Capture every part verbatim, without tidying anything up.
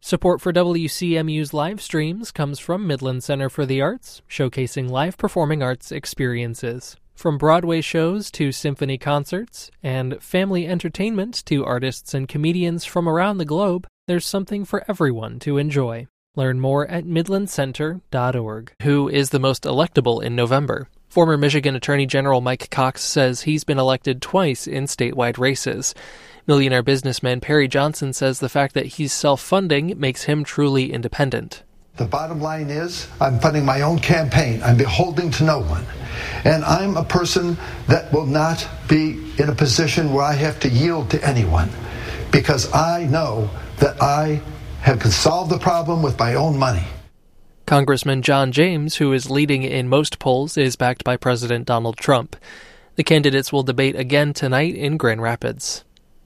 Support for W C M U's live streams comes from Midland Center for the Arts, showcasing live performing arts experiences. From Broadway shows to symphony concerts, and family entertainment to artists and comedians from around the globe, there's something for everyone to enjoy. Learn more at midland center dot org. Who is the most electable in November? Former Michigan Attorney General Mike Cox says he's been elected twice in statewide races. Millionaire businessman Perry Johnson says the fact that he's self-funding makes him truly independent. The bottom line is, I'm funding my own campaign. I'm beholden to no one. And I'm a person that will not be in a position where I have to yield to anyone, because I know that I have solved the problem with my own money. Congressman John James, who is leading in most polls, is backed by President Donald Trump. The candidates will debate again tonight in Grand Rapids.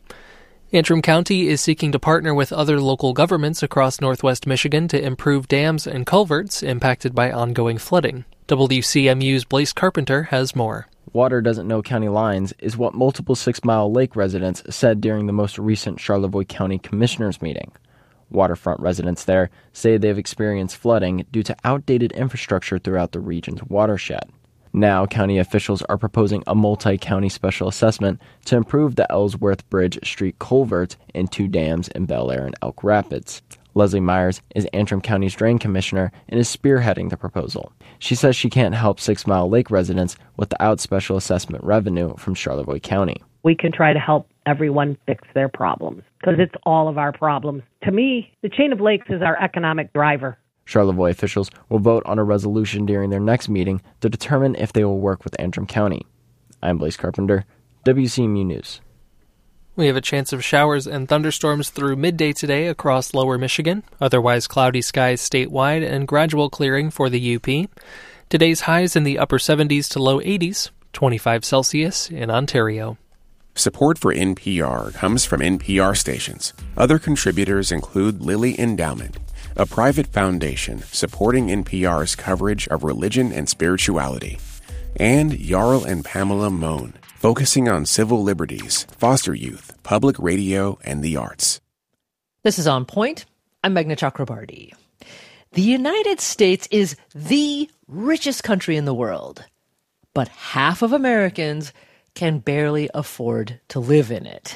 Antrim County is seeking to partner with other local governments across northwest Michigan to improve dams and culverts impacted by ongoing flooding. W C M U's Blaise Carpenter has more. Water doesn't know county lines is what multiple Six Mile Lake residents said during the most recent Charlevoix County Commissioners meeting. Waterfront residents there say they've experienced flooding due to outdated infrastructure throughout the region's watershed. Now, county officials are proposing a multi-county special assessment to improve the Ellsworth Bridge Street culvert in two dams in Bel Air and Elk Rapids. Leslie Myers is Antrim County's drain commissioner and is spearheading the proposal. She says she can't help Six Mile Lake residents without special assessment revenue from Charlevoix County. We can try to help everyone fix their problems, because it's all of our problems. To me, the chain of lakes is our economic driver. Charlevoix officials will vote on a resolution during their next meeting to determine if they will work with Antrim County. I'm Blaise Carpenter, W C M U News. We have a chance of showers and thunderstorms through midday today across lower Michigan, otherwise cloudy skies statewide and gradual clearing for the U P. Today's highs in the upper seventies to low eighties, twenty-five Celsius in Ontario. Support for N P R comes from N P R stations. Other contributors include Lilly Endowment, a private foundation supporting N P R's coverage of religion and spirituality, and Jarl and Pamela Mohn, focusing on civil liberties, foster youth, public radio, and the arts. This is On Point. I'm Meghna Chakrabarti. The United States is the richest country in the world, but half of Americans can barely afford to live in it.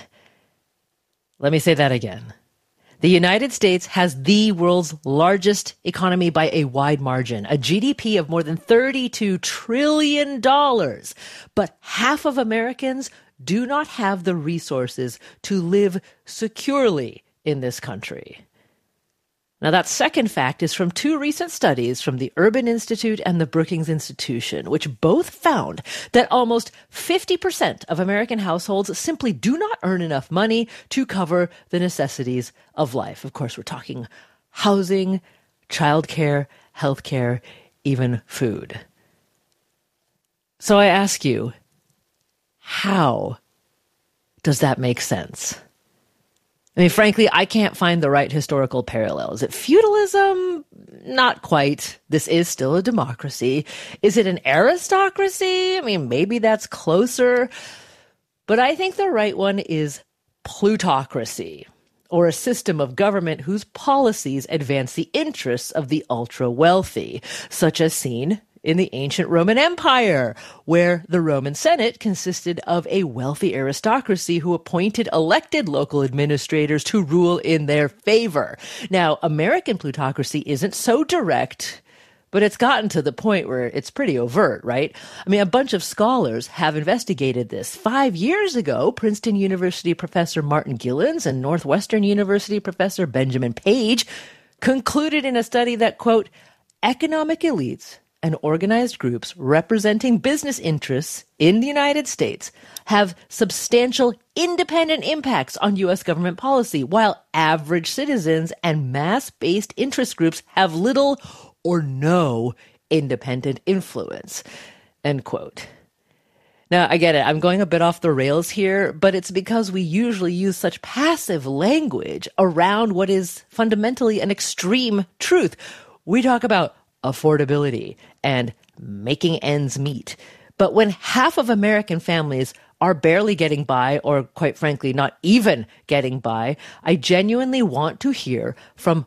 Let me say that again. The United States has the world's largest economy by a wide margin, a G D P of more than thirty-two trillion dollars. But half of Americans do not have the resources to live securely in this country. Now, that second fact is from two recent studies from the Urban Institute and the Brookings Institution, which both found that almost fifty percent of American households simply do not earn enough money to cover the necessities of life. Of course, we're talking housing, childcare, healthcare, even food. So I ask you, how does that make sense? I mean, frankly, I can't find the right historical parallel. Is it feudalism? Not quite. This is still a democracy. Is it an aristocracy? I mean, maybe that's closer. But I think the right one is plutocracy, or a system of government whose policies advance the interests of the ultra-wealthy, such as seen in the ancient Roman Empire, where the Roman Senate consisted of a wealthy aristocracy who appointed elected local administrators to rule in their favor. Now, American plutocracy isn't so direct, but it's gotten to the point where it's pretty overt, right? I mean, a bunch of scholars have investigated this. Five years ago, Princeton University professor Martin Gillens and Northwestern University professor Benjamin Page concluded in a study that, quote, economic elites and organized groups representing business interests in the United States have substantial independent impacts on U S government policy, while average citizens and mass-based interest groups have little or no independent influence, end quote. Now, I get it. I'm going a bit off the rails here, but it's because we usually use such passive language around what is fundamentally an extreme truth. We talk about affordability and making ends meet. But when half of American families are barely getting by, or quite frankly, not even getting by, I genuinely want to hear from